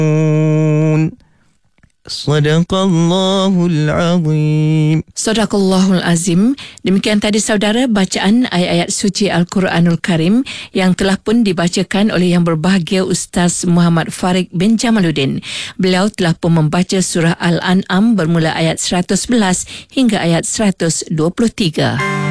Sadaqallahul Azim. Sadaqallahul Azim. Demikian tadi saudara bacaan ayat-ayat suci Al-Quranul Karim yang telah pun dibacakan oleh yang berbahagia Ustaz Muhammad Farid bin Jamaluddin. Beliau telah pun membaca surah Al-An'am bermula ayat 111 hingga ayat 123.